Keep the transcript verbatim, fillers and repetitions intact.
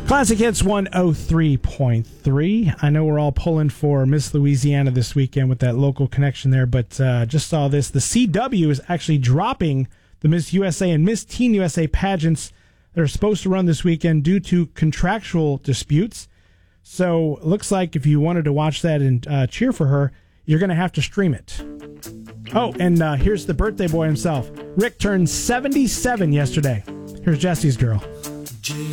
Classic Hits one oh three point three. I know we're all pulling for Miss Louisiana this weekend with that local connection there, but uh, just saw this. The C W is actually dropping the Miss U S A and Miss Teen U S A pageants that are supposed to run this weekend due to contractual disputes. So it looks like if you wanted to watch that and uh, cheer for her, you're going to have to stream it. Oh, and uh, here's the birthday boy himself. Rick turned seventy-seven yesterday. Here's Jesse's Girl.